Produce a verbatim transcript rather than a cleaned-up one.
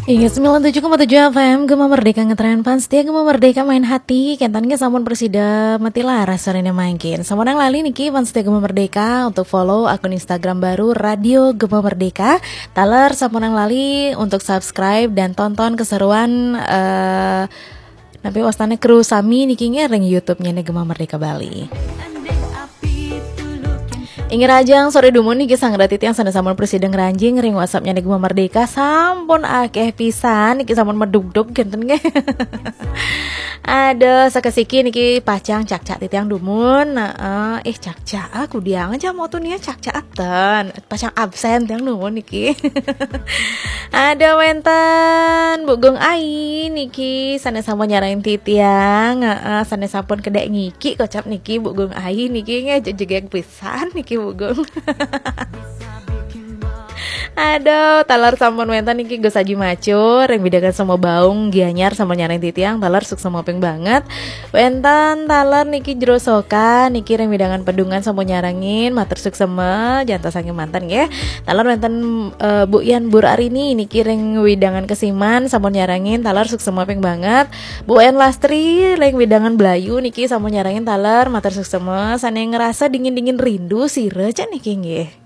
Iya, sembilan puluh tujuh koma tujuh F M Gema Merdeka ngetren pan setia Gema Merdeka main hati kentan ge sampun presida mati laras sorenya maingkin. Sampun yang lali niki pan setia Gema Merdeka untuk follow akun Instagram baru Radio Gema Merdeka. Taler sampun yang lali untuk subscribe dan tonton keseruan eh nabi wastane kru sami niki ngereng YouTube-nya Gema Merdeka Bali. Ingin rajang sore dumun niki sang ratit yang sana sampun presiden ranjing ring WhatsApp-nya Gema Merdeka sampun akeh pisan niki sampun medug-dug genten ge. Ada sakasiki niki pacang cak-cak titiang dumun. Heeh, eh cak-cak aku diang aja mau tuh nih cak-cak aten. Pacang absen tiang dumun niki. Ada wenten Bugung Ai niki sana sampun nyarain titiang. Heeh, sana sampun kedek ngiki kocap niki Bugung Ai niki nge jegeg pisan niki Bugung. Aduh, talar sampun wenten niki Gus Haji Macur yang bidakan sama baung gianyar sama nyarain titiang talar suk sama ping banget. Wenten talar niki jero soka niki yang bidangan pedungan sama nyarangin matur suk sama janta sange mantan ya. Talar wenten uh, Bu Yan Bur Arini niki yang widangan kesiman sama nyarangin talar suk sama ping banget. Bu En Lastri yang widangan Belayu niki sama nyarangin talar matur suk sama sane ngerasa dingin-dingin rindu sire can niki nggih.